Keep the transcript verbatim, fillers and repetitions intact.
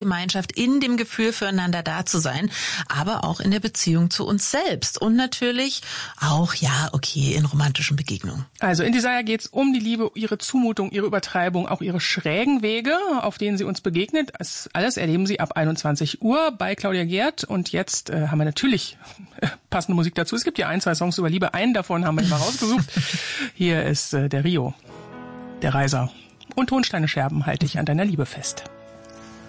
Gemeinschaft, in dem Gefühl füreinander da zu sein, aber auch in der Beziehung zu uns selbst und natürlich auch, ja, okay, in romantischen Begegnungen. Also in Desire geht's um die Liebe, ihre Zumutung, ihre Übertreibung, auch ihre schrägen Wege, auf denen sie uns begegnet. Das alles erleben Sie ab einundzwanzig Uhr bei Claudia Geert und jetzt äh, haben wir natürlich äh, passende Musik dazu. Es gibt ja ein, zwei Songs über Liebe, einen davon haben wir mal rausgesucht. Hier ist äh, der Rio, der Reiser und Tonsteine Scherben halte ich an deiner Liebe fest.